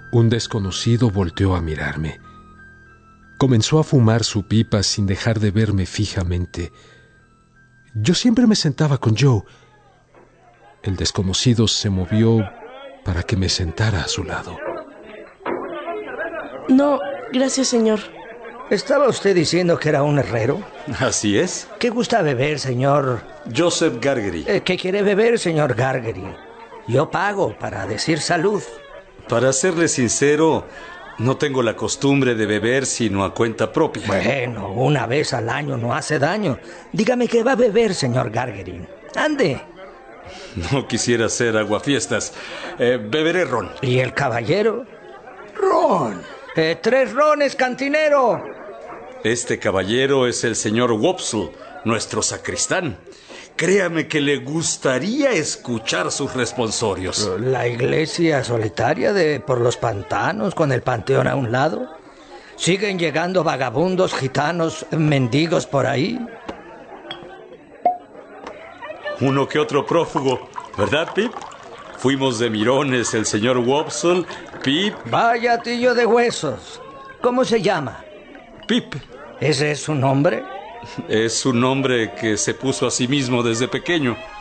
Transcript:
Un desconocido volteó a mirarme. Comenzó a fumar su pipa sin dejar de verme fijamente. Yo siempre me sentaba con Joe. El desconocido se movió para que me sentara a su lado. No, gracias, señor. ¿Estaba usted diciendo que era un herrero? Así es. ¿Qué gusta beber, señor? Joseph Gargery. ¿Qué quiere beber, señor Gargery? Yo pago para decir salud. Para serle sincero, no tengo la costumbre de beber sino a cuenta propia. Bueno, una vez al año no hace daño. Dígame qué va a beber, señor Gargery. Ande. No quisiera hacer aguafiestas. Beberé ron. ¿Y el caballero? Ron. 3 rones, cantinero. Este caballero es el señor Wopsle, nuestro sacristán. Créame que le gustaría escuchar sus responsorios. ¿La iglesia solitaria de por los pantanos con el panteón a un lado? ¿Siguen llegando vagabundos, gitanos, mendigos por ahí? Uno que otro prófugo, ¿verdad, Pip? Fuimos de mirones el señor Wopsle, Pip... Vaya tillo de huesos. ¿Cómo se llama? Pip. ¿Ese es su nombre? Es un nombre que se puso a sí mismo desde pequeño.